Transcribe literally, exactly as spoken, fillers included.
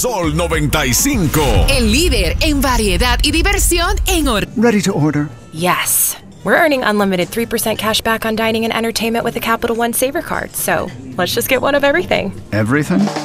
Sol noventa y cinco. El líder en variedad y diversión en Or. Ready to order. Yes. We're earning unlimited three percent cash back on dining and entertainment with the Capital One Saver Card, so let's just get one of everything. Everything?